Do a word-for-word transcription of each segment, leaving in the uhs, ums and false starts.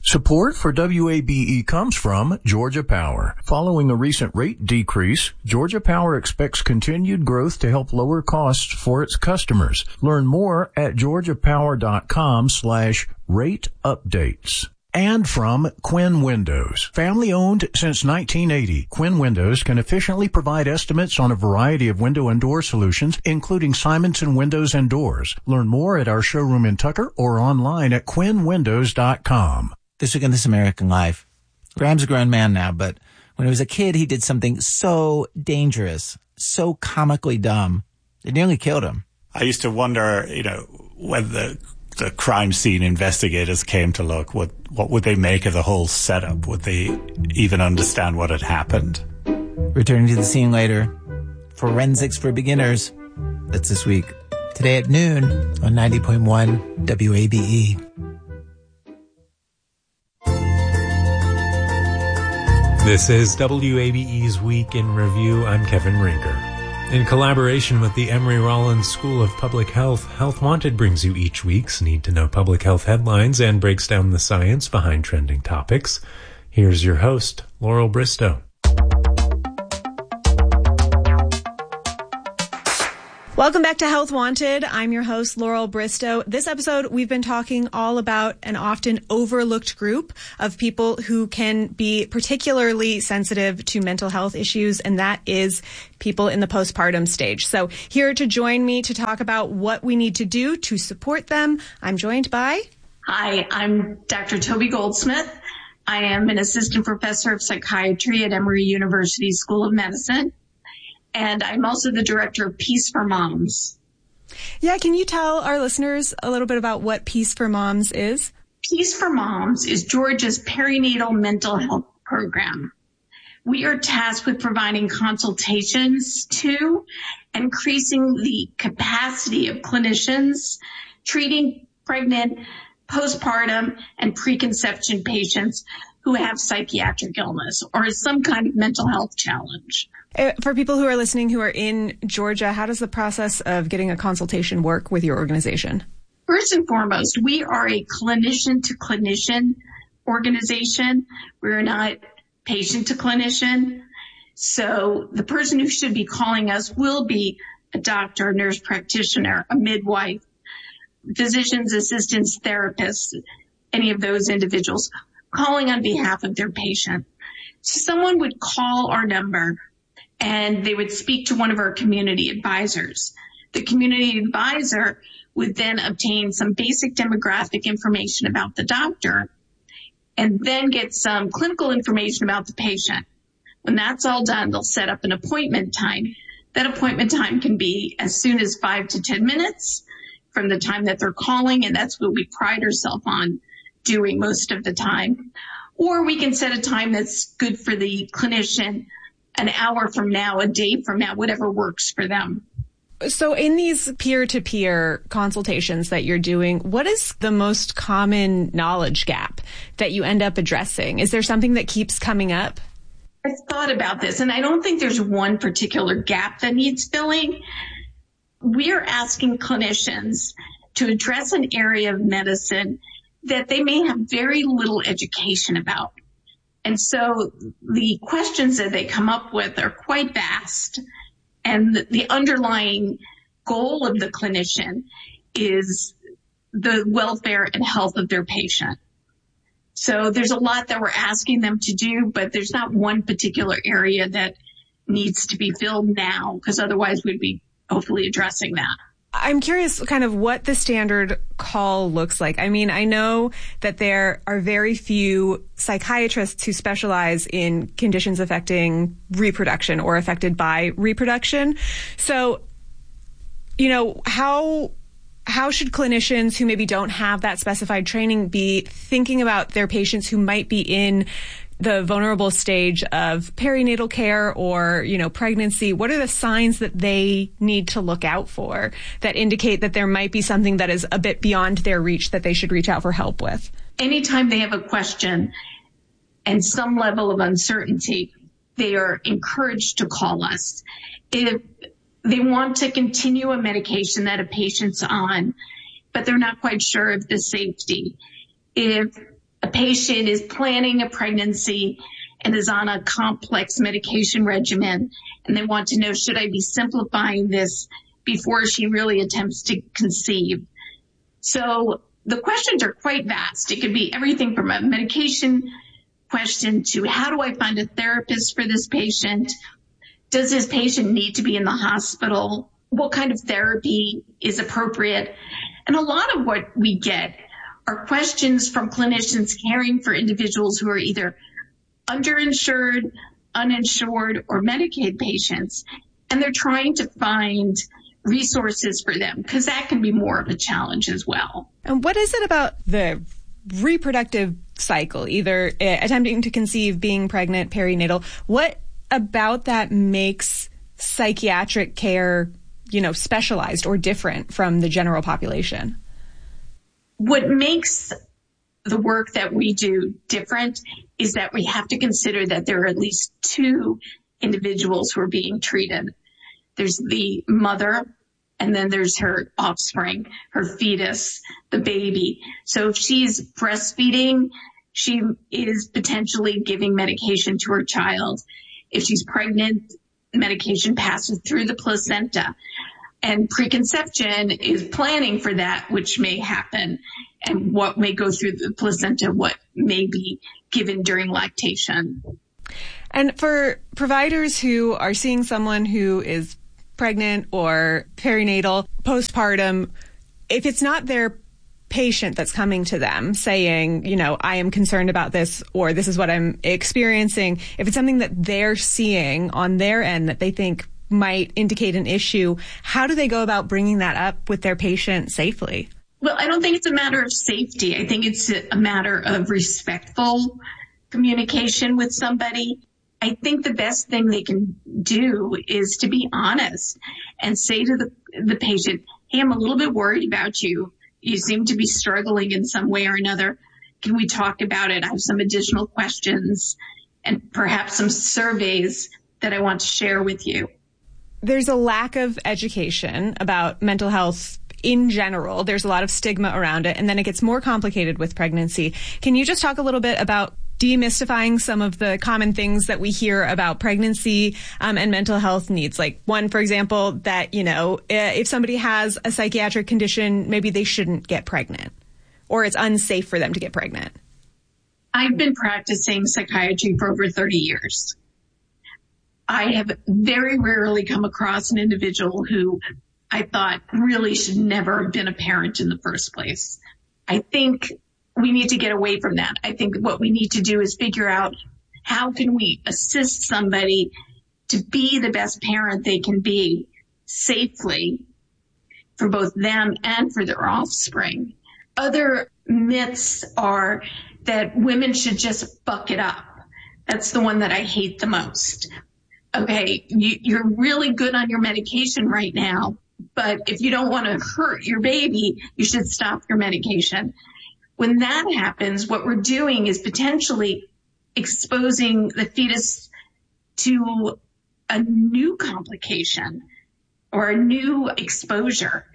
Support for W A B E comes from Georgia Power. Following a recent rate decrease, Georgia Power expects continued growth to help lower costs for its customers. Learn more at georgiapower.com slash rate updates. And from Quinn Windows. Family owned since nineteen eighty, Quinn Windows can efficiently provide estimates on a variety of window and door solutions, including Simonson Windows and Doors. Learn more at our showroom in Tucker or online at quinn windows dot com. This week on This American Life, Graham's a grown man now, but when he was a kid, he did something so dangerous, so comically dumb, it nearly killed him. I used to wonder, you know, when the the crime scene investigators came to look, what what would they make of the whole setup? Would they even understand what had happened? Returning to the scene later, Forensics for Beginners. That's this week. Today at noon on ninety point one W A B E. This is W A B E's Week in Review. I'm Kevin Rinker. In collaboration with the Emory Rollins School of Public Health, Health Wanted brings you each week's need-to-know public health headlines and breaks down the science behind trending topics. Here's your host, Laurel Bristow. Welcome back to Health Wanted. I'm your host, Laurel Bristow. This episode, we've been talking all about an often overlooked group of people who can be particularly sensitive to mental health issues, and that is people in the postpartum stage. So here to join me to talk about what we need to do to support them, I'm joined by... Hi, I'm Doctor Toby Goldsmith. I am an assistant professor of psychiatry at Emory University School of Medicine. And I'm also the director of Peace for Moms. Yeah, can you tell our listeners a little bit about what Peace for Moms is? Peace for Moms is Georgia's perinatal mental health program. We are tasked with providing consultations to and increasing the capacity of clinicians treating pregnant, postpartum, and preconception patients who have psychiatric illness or some kind of mental health challenge. For people who are listening who are in Georgia, how does the process of getting a consultation work with your organization? First and foremost, we are a clinician-to-clinician organization. We're not patient-to-clinician. So the person who should be calling us will be a doctor, a nurse practitioner, a midwife, physicians, assistants, therapists, any of those individuals calling on behalf of their patient. So someone would call our number and they would speak to one of our community advisors. The community advisor would then obtain some basic demographic information about the doctor and then get some clinical information about the patient. When that's all done, they'll set up an appointment time. That appointment time can be as soon as five to ten minutes from the time that they're calling, and that's what we pride ourselves on doing most of the time. Or we can set a time that's good for the clinician, an hour from now, a day from now, whatever works for them. So in these peer-to-peer consultations that you're doing, what is the most common knowledge gap that you end up addressing? Is there something that keeps coming up? I've thought about this, and I don't think there's one particular gap that needs filling. We're asking clinicians to address an area of medicine that they may have very little education about. And so the questions that they come up with are quite vast. And the, the underlying goal of the clinician is the welfare and health of their patient. So there's a lot that we're asking them to do, but there's not one particular area that needs to be filled now, because otherwise we'd be hopefully addressing that. I'm curious kind of what the standard call looks like. I mean, I know that there are very few psychiatrists who specialize in conditions affecting reproduction or affected by reproduction. So, you know, how how should clinicians who maybe don't have that specified training be thinking about their patients who might be in the vulnerable stage of perinatal care or, you know, pregnancy? What are the signs that they need to look out for that indicate that there might be something that is a bit beyond their reach that they should reach out for help with? Anytime they have a question and some level of uncertainty, they are encouraged to call us. If they want to continue a medication that a patient's on, but they're not quite sure of the safety, if a patient is planning a pregnancy and is on a complex medication regimen, and they want to know, should I be simplifying this before she really attempts to conceive? So the questions are quite vast. It could be everything from a medication question to how do I find a therapist for this patient? Does this patient need to be in the hospital? What kind of therapy is appropriate? And a lot of what we get are questions from clinicians caring for individuals who are either underinsured, uninsured, or Medicaid patients, and they're trying to find resources for them, because that can be more of a challenge as well. And what is it about the reproductive cycle, either uh, attempting to conceive, being pregnant, perinatal? What about that makes psychiatric care, you know, specialized or different from the general population? What makes the work that we do different is that we have to consider that there are at least two individuals who are being treated. There's the mother, and then there's her offspring, her fetus, the baby. So if she's breastfeeding, she is potentially giving medication to her child. If she's pregnant, medication passes through the placenta. And preconception is planning for that, which may happen, and what may go through the placenta, what may be given during lactation. And for providers who are seeing someone who is pregnant or perinatal, postpartum, if it's not their patient that's coming to them saying, you know, I am concerned about this, or this is what I'm experiencing, if it's something that they're seeing on their end that they think might indicate an issue, how do they go about bringing that up with their patient safely? Well, I don't think it's a matter of safety. I think it's a matter of respectful communication with somebody. I think the best thing they can do is to be honest and say to the, the patient, hey, I'm a little bit worried about you. You seem to be struggling in some way or another. Can we talk about it? I have some additional questions and perhaps some surveys that I want to share with you. There's a lack of education about mental health in general. There's a lot of stigma around it, and then it gets more complicated with pregnancy. Can you just talk a little bit about demystifying some of the common things that we hear about pregnancy um, and mental health needs? Like one, for example, that, you know, if somebody has a psychiatric condition, maybe they shouldn't get pregnant, or it's unsafe for them to get pregnant. I've been practicing psychiatry for over thirty years. I have very rarely come across an individual who I thought really should never have been a parent in the first place. I think we need to get away from that. I think what we need to do is figure out how can we assist somebody to be the best parent they can be safely for both them and for their offspring. Other myths are that women should just buck it up. That's the one that I hate the most. Okay, you, you're really good on your medication right now, but if you don't want to hurt your baby, you should stop your medication. When that happens, what we're doing is potentially exposing the fetus to a new complication or a new exposure,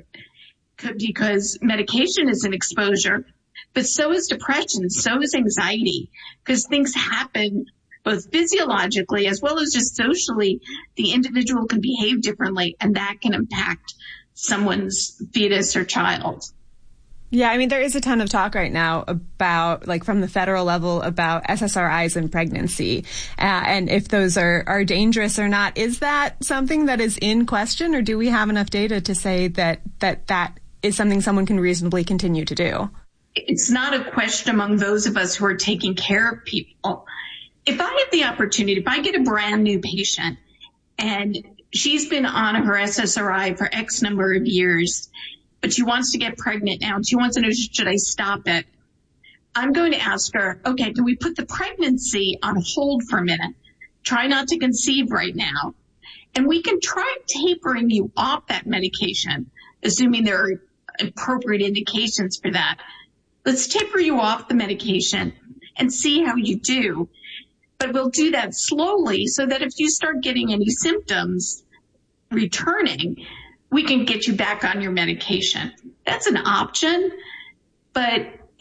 because medication is an exposure, but so is depression, so is anxiety, because things happen both physiologically as well as just socially. The individual can behave differently, and that can impact someone's fetus or child. Yeah, I mean, there is a ton of talk right now about, like, from the federal level about S S R Is in pregnancy, uh, and if those are, are dangerous or not. Is that something that is in question, or do we have enough data to say that that, that is something someone can reasonably continue to do? It's not a question among those of us who are taking care of people. If I have the opportunity, if I get a brand new patient and she's been on her S S R I for X number of years, but she wants to get pregnant now, and she wants to know, should I stop it? I'm going to ask her, okay, can we put the pregnancy on hold for a minute? Try not to conceive right now. And we can try tapering you off that medication, assuming there are appropriate indications for that. Let's taper you off the medication and see how you do. But we'll do that slowly so that if you start getting any symptoms returning, we can get you back on your medication. That's an option, but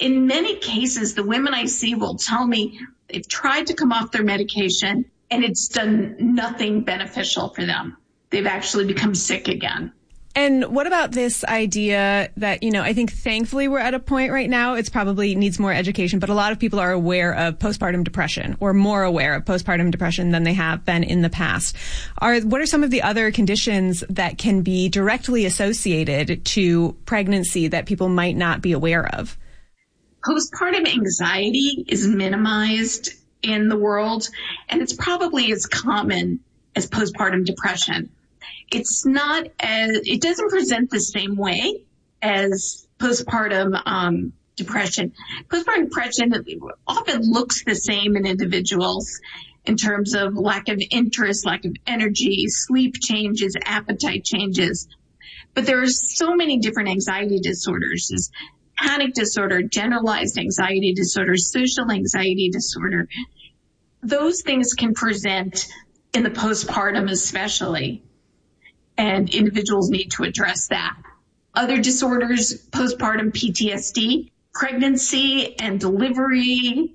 In many cases, the women I see will tell me they've tried to come off their medication and it's done nothing beneficial for them. They've actually become sick again. And what about this idea that, you know, I think thankfully we're at a point right now, it's probably needs more education, but a lot of people are aware of postpartum depression or more aware of postpartum depression than they have been in the past. Are, what are some of the other conditions that can be directly associated to pregnancy that people might not be aware of? Postpartum anxiety is minimized in the world, and it's probably as common as postpartum depression. It's not as, it doesn't present the same way as postpartum um, depression. Postpartum depression often looks the same in individuals in terms of lack of interest, lack of energy, sleep changes, appetite changes. But there are so many different anxiety disorders. There's panic disorder, generalized anxiety disorder, social anxiety disorder. Those things can present in the postpartum especially. And individuals need to address that. Other disorders, postpartum P T S D, pregnancy and delivery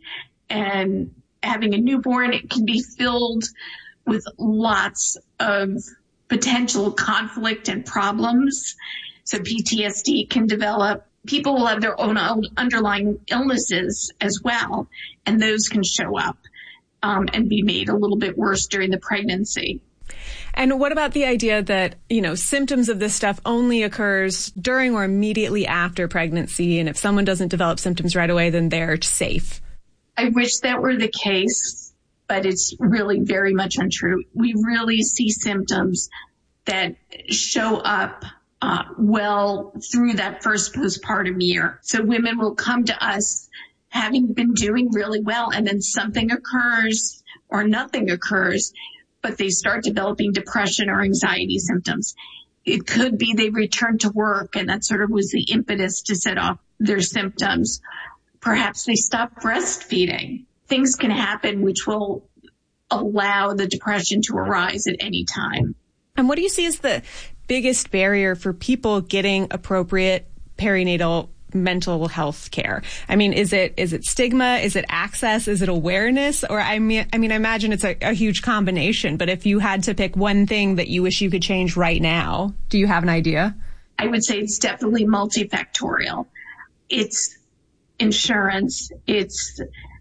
and having a newborn, it can be filled with lots of potential conflict and problems. So P T S D can develop. People will have their own underlying illnesses as well, and those can show up um, and be made a little bit worse during the pregnancy. And what about the idea that, you know, symptoms of this stuff only occurs during or immediately after pregnancy, and if someone doesn't develop symptoms right away, then they're safe? I wish that were the case, but it's really very much untrue. We really see symptoms that show up uh, well through that first postpartum year. So women will come to us having been doing really well, and then something occurs or nothing occurs, but they start developing depression or anxiety symptoms. It could be they return to work, and that sort of was the impetus to set off their symptoms. Perhaps they stop breastfeeding. Things can happen which will allow the depression to arise at any time. And what do you see as the biggest barrier for people getting appropriate perinatal mental health care? I mean, is it is it stigma? Is it access? Is it awareness? Or I mean, I mean, I imagine it's a, a huge combination. But if you had to pick one thing that you wish you could change right now, do you have an idea? I would say it's definitely multifactorial. It's insurance. It's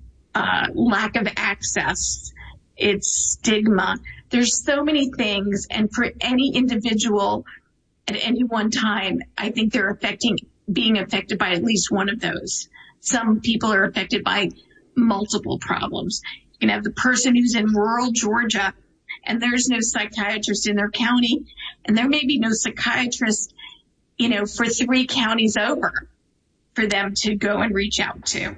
uh, lack of access. It's stigma. There's so many things, and for any individual at any one time, I think they're affecting being affected by at least one of those. Some people are affected by multiple problems. You can have the person who's in rural Georgia and there's no psychiatrist in their county, and there may be no psychiatrist, you know, for three counties over for them to go and reach out to.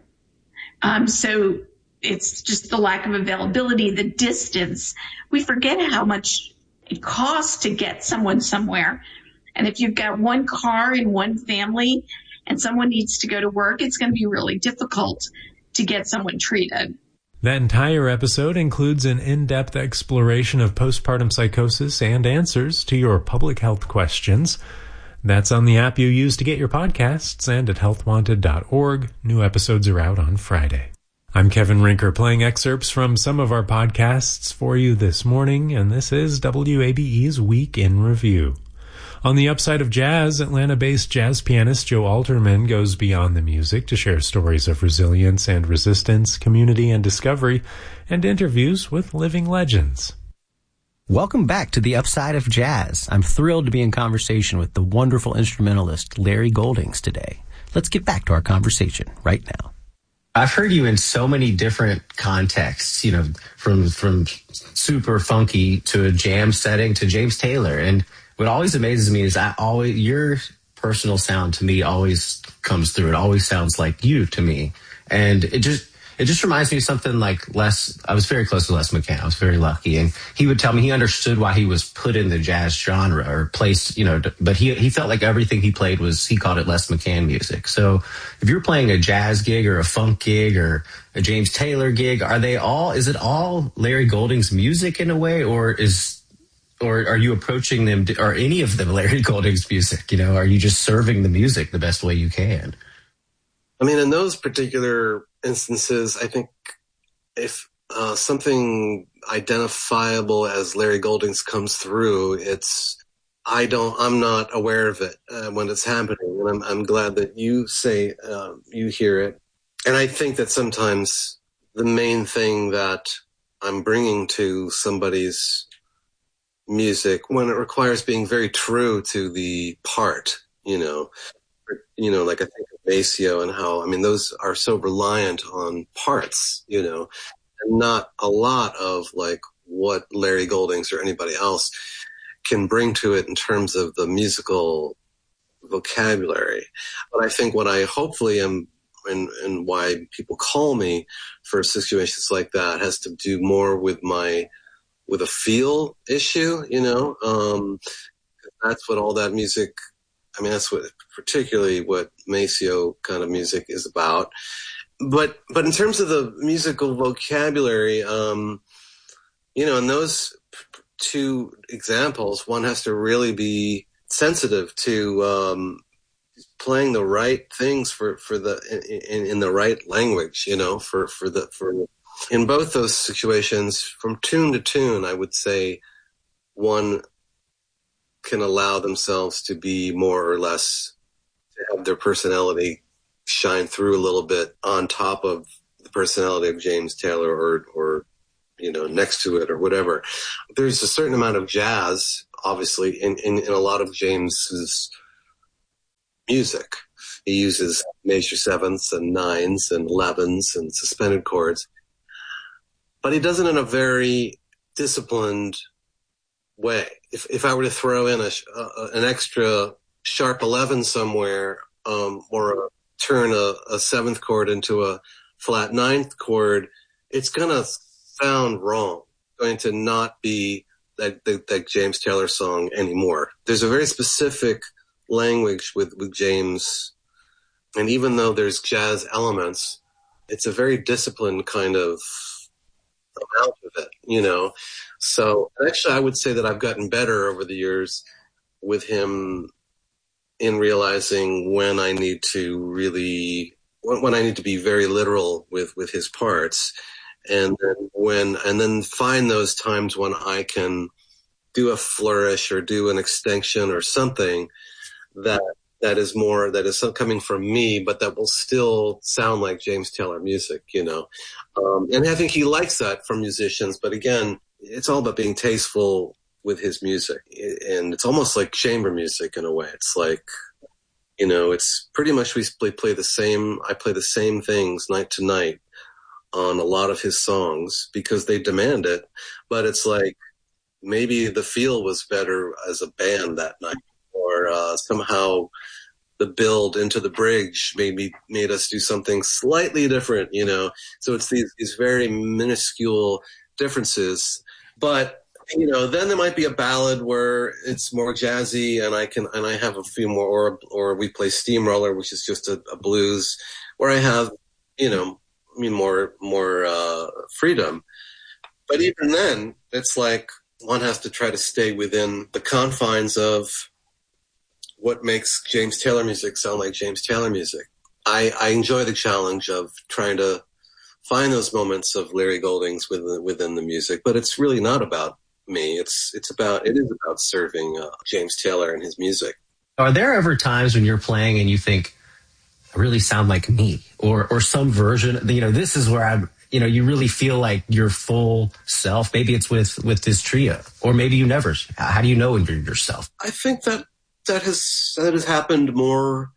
Um, so it's just the lack of availability, the distance. We forget how much it costs to get someone somewhere. And if you've got one car in one family and someone needs to go to work, it's going to be really difficult to get someone treated. That entire episode includes an in-depth exploration of postpartum psychosis and answers to your public health questions. That's on the app you use to get your podcasts and at health wanted dot org. New episodes are out on Friday. I'm Kevin Rinker, playing excerpts from some of our podcasts for you this morning, and this is W A B E's Week in Review. On the upside of jazz, Atlanta-based jazz pianist Joe Alterman goes beyond the music to share stories of resilience and resistance, community and discovery, and interviews with living legends. Welcome back to the Upside of Jazz. I'm thrilled to be in conversation with the wonderful instrumentalist Larry Goldings today. Let's get back to our conversation right now. I've heard you in so many different contexts, you know, from from super funky to a jam setting to James Taylor. And what always amazes me is I always your personal sound to me always comes through. It always sounds like you to me. And it just it just reminds me of something like Les. I was very close to Les McCann. I was very lucky. And he would tell me he understood why he was put in the jazz genre or placed, you know, but he he felt like everything he played was, he called it Les McCann music. So if you're playing a jazz gig or a funk gig or a James Taylor gig, are they all, is it all Larry Goldings music in a way, or is, or are you approaching them, or any of them Larry Goldings music? You know, are you just serving the music the best way you can? I mean, in those particular instances, I think if uh, something identifiable as Larry Goldings comes through, it's I don't I'm not aware of it uh, when it's happening, and I'm I'm glad that you say uh, you hear it. And I think that sometimes the main thing that I'm bringing to somebody's music, when it requires being very true to the part, you know, you know, like I think of Maceo and how, I mean, those are so reliant on parts, you know, and not a lot of like what Larry Goldings or anybody else can bring to it in terms of the musical vocabulary. But I think what I hopefully am, and, and why people call me for situations like that, has to do more with my, with a feel issue, you know, um, that's what all that music, I mean, that's what, particularly what Maceo kind of music is about. But, but in terms of the musical vocabulary, um, you know, in those two examples, one has to really be sensitive to, um, playing the right things for, for the, in, in the right language, you know, for, for the, for, in both those situations, from tune to tune, I would say one can allow themselves to be more or less, to have their personality shine through a little bit on top of the personality of James Taylor, or, or, you know, next to it or whatever. There's a certain amount of jazz, obviously, in, in, in a lot of James's music. He uses major sevenths and nines and elevens and suspended chords, but he does it in a very disciplined way. If if I were to throw in a, uh, an extra sharp eleven somewhere, um, or a, turn a, a seventh chord into a flat ninth chord, it's going to sound wrong. Going to not be that, that that James Taylor song anymore. There's a very specific language with, with James, and even though there's jazz elements, it's a very disciplined kind of amount of it, you know. So actually I would say that I've gotten better over the years with him in realizing when I need to really, when I need to be very literal with, with his parts, and then when, and then find those times when I can do a flourish or do an extension or something that that is more, that is coming from me, but that will still sound like James Taylor music, you know. Um, and I think he likes that from musicians, but again, it's all about being tasteful with his music. And it's almost like chamber music in a way. It's like, you know, it's pretty much we play, play the same, I play the same things night to night on a lot of his songs because they demand it, but it's like maybe the feel was better as a band that night. Or uh, somehow the build into the bridge maybe made us do something slightly different, you know. So it's these these very minuscule differences. But you know, then there might be a ballad where it's more jazzy, and I can and I have a few more, or or we play Steamroller, which is just a, a blues, where I have, you know, I mean more more uh, freedom. But even then, it's like one has to try to stay within the confines of what makes James Taylor music sound like James Taylor music. I, I enjoy the challenge of trying to find those moments of Larry Goldings within, within the music, but it's really not about me. It's, it's about, it is about serving uh, James Taylor and his music. Are there ever times when you're playing and you think, I really sound like me, or, or some version, you know, this is where I'm, you know, you really feel like your full self? Maybe it's with, with this trio, or maybe you never. How do you know you're yourself? I think that That has that has happened more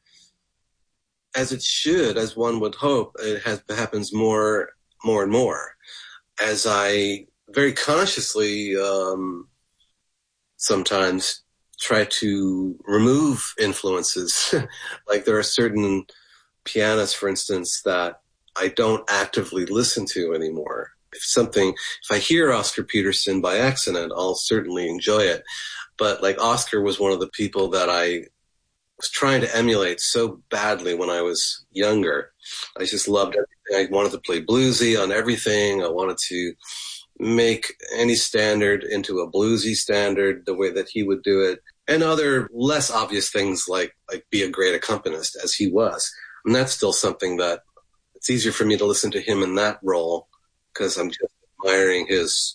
as it should, as one would hope. It has happens more, more and more, as I very consciously um, sometimes try to remove influences. Like there are certain pianists, for instance, that I don't actively listen to anymore. If something, if I hear Oscar Peterson by accident, I'll certainly enjoy it. But like Oscar was one of the people that I was trying to emulate so badly when I was younger. I just loved everything. I wanted to play bluesy on everything. I wanted to make any standard into a bluesy standard the way that he would do it. And other less obvious things like, like be a great accompanist as he was. And that's still something that it's easier for me to listen to him in that role because I'm just admiring his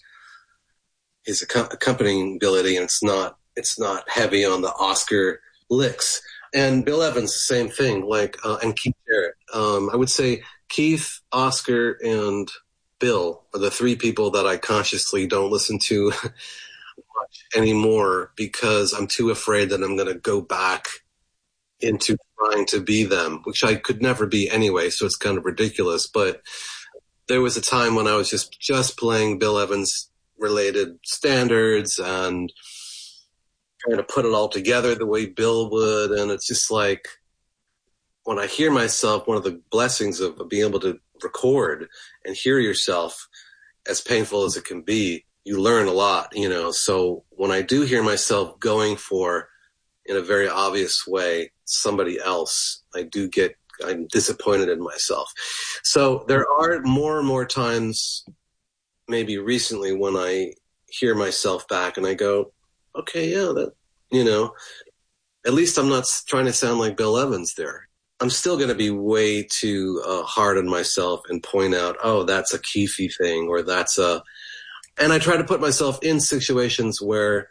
his ac- accompanying ability, and it's not it's not heavy on the Oscar licks. And Bill Evans, the same thing, like uh, and Keith Jarrett. Um, I would say Keith, Oscar, and Bill are the three people that I consciously don't listen to much anymore because I'm too afraid that I'm going to go back into trying to be them, which I could never be anyway, so it's kind of ridiculous. But there was a time when I was just just playing Bill Evans related standards and trying to put it all together the way Bill would, and it's just like when I hear myself, one of the blessings of being able to record and hear yourself, as painful as it can be, you learn a lot, you know. So when I do hear myself going for, in a very obvious way, somebody else, I do get, I'm disappointed in myself. So there are more and more times, maybe recently, when I hear myself back and I go, okay, yeah, that, you know, at least I'm not trying to sound like Bill Evans there. I'm still going to be way too uh, hard on myself and point out, oh, that's a Keefy thing, or that's a, and I try to put myself in situations where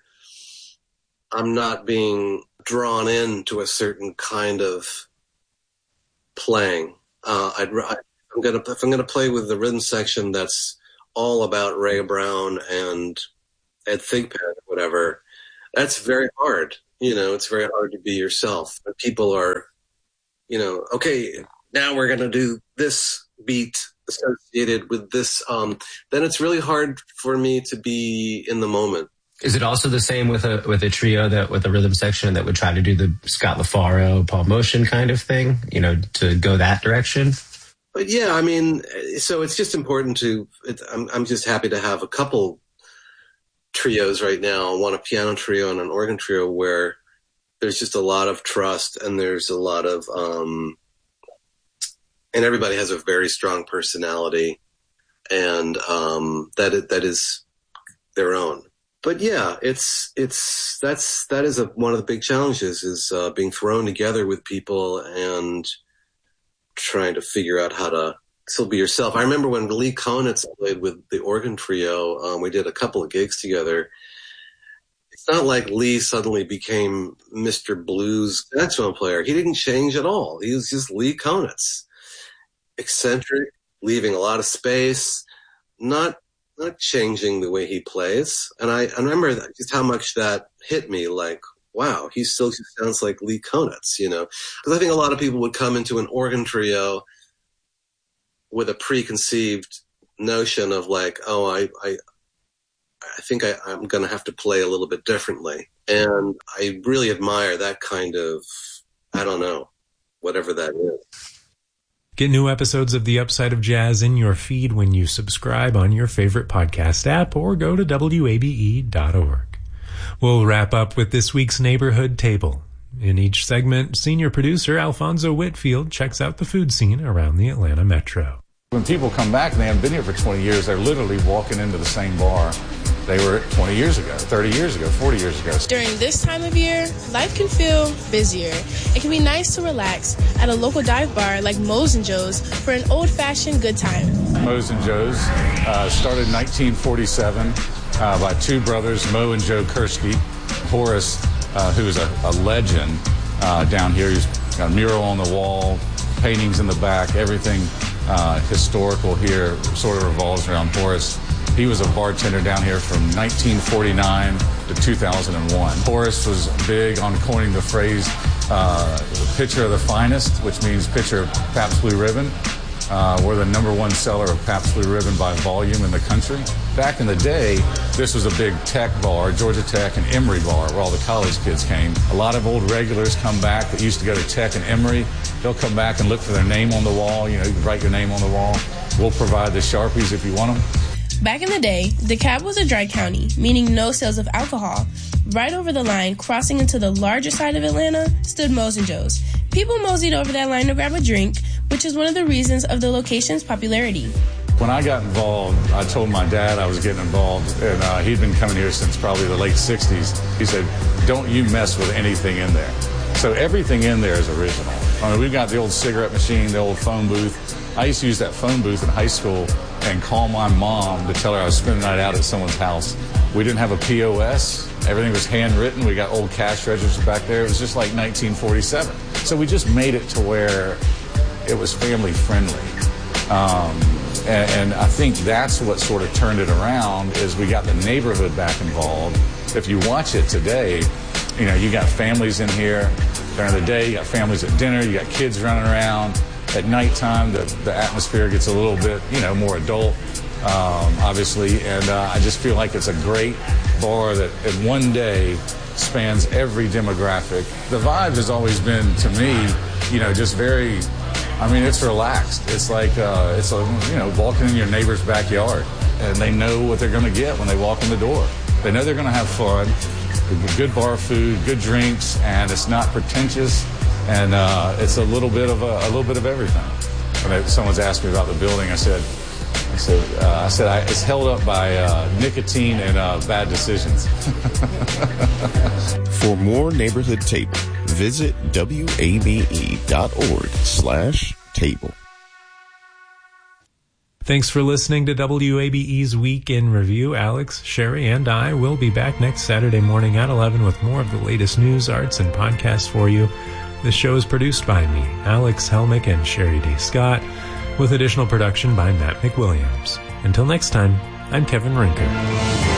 I'm not being drawn into a certain kind of playing. Uh, I'd, I'm gonna if I'm gonna play with the rhythm section that's all about Ray Brown and Ed Thigpen or whatever. That's very hard. You know, it's very hard to be yourself. But people are, you know, okay, now we're gonna do this beat associated with this. Um, then it's really hard for me to be in the moment. Is it also the same with a with a trio that with a rhythm section that would try to do the Scott LaFaro, Paul Motian kind of thing, you know, to go that direction? But yeah, I mean, so it's just important to. It, I'm I'm just happy to have a couple trios right now. One a piano trio and an organ trio where there's just a lot of trust and there's a lot of um, and everybody has a very strong personality, and um, that it, that is their own. But yeah, it's it's that's that is a, one of the big challenges is uh, being thrown together with people and trying to figure out how to still be yourself. I remember when Lee Konitz played with the organ trio, um, we did a couple of gigs together. It's not like Lee suddenly became Mister Blues saxophone player. He didn't change at all. He was just Lee Konitz, eccentric, leaving a lot of space, not. not changing the way he plays. And I, I remember that, just how much that hit me, like, wow, he still just sounds like Lee Konitz, you know? Because I think a lot of people would come into an organ trio with a preconceived notion of like, oh, I I, I think I, I'm going to have to play a little bit differently. And I really admire that kind of, I don't know, whatever that is. Get new episodes of The Upside of Jazz in your feed when you subscribe on your favorite podcast app or go to W A B E dot org. We'll wrap up with this week's Neighborhood Table. In each segment, senior producer Alfonso Whitfield checks out the food scene around the Atlanta metro. When people come back and they haven't been here for twenty years, they're literally walking into the same bar they were twenty years ago, thirty years ago, forty years ago. During this time of year, life can feel busier. It can be nice to relax at a local dive bar like Moe's and Joe's for an old-fashioned good time. Moe's and Joe's uh, started in nineteen forty-seven uh, by two brothers, Moe and Joe Kursky. Horace, uh, who is a, a legend uh, down here, he's got a mural on the wall, paintings in the back, everything uh, historical here sort of revolves around Horace. He was a bartender down here from nineteen forty-nine to two thousand one. Horace was big on coining the phrase, uh, pitcher of the finest, which means pitcher of Pabst Blue Ribbon. Uh, we're the number one seller of Pabst Blue Ribbon by volume in the country. Back in the day, this was a big Tech bar, Georgia Tech and Emory bar, where all the college kids came. A lot of old regulars come back that used to go to Tech and Emory. They'll come back and look for their name on the wall. You know, you can write your name on the wall. We'll provide the Sharpies if you want them. Back in the day, DeKalb was a dry county, meaning no sales of alcohol. Right over the line, crossing into the larger side of Atlanta, stood Moe's and Joe's. People moseyed over that line to grab a drink, which is one of the reasons of the location's popularity. When I got involved, I told my dad I was getting involved, and uh, he'd been coming here since probably the late sixties. He said, don't you mess with anything in there. So everything in there is original. I mean, we've got the old cigarette machine, the old phone booth. I used to use that phone booth in high school and call my mom to tell her I was spending the night out at someone's house. We didn't have a P O S. Everything was handwritten. We got old cash registers back there. It was just like nineteen forty-seven. So we just made it to where it was family friendly. Um, and, and I think that's what sort of turned it around is we got the neighborhood back involved. If you watch it today, you know, you got families in here during the day, you got families at dinner, you got kids running around. At nighttime, the, the atmosphere gets a little bit, you know, more adult, um, obviously. And uh, I just feel like it's a great bar that in one day spans every demographic. The vibe has always been, to me, you know, just very, I mean, it's relaxed. It's like, uh, it's like, you know, walking in your neighbor's backyard. And they know what they're going to get when they walk in the door. They know they're going to have fun, good bar food, good drinks, and it's not pretentious. And uh, it's a little bit of a, a little bit of everything. When I, someone's asked me about the building, I said, I said, uh, I said I, it's held up by uh, nicotine and uh, bad decisions. For more Neighborhood Table, visit W A B E dot org slash table. Thanks for listening to W A B E's Week in Review. Alex, Sherry, and I will be back next Saturday morning at eleven with more of the latest news, arts, and podcasts for you. This show is produced by me, Alex Helmick, and Sherry D. Scott, with additional production by Matt McWilliams. Until next time, I'm Kevin Rinker.